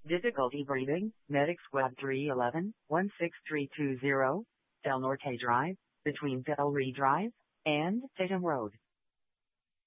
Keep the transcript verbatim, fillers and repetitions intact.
Difficulty breathing, Medic Squad three one one, one six three two zero, Del Norte Drive, between Del Rey Drive and Tatum Road.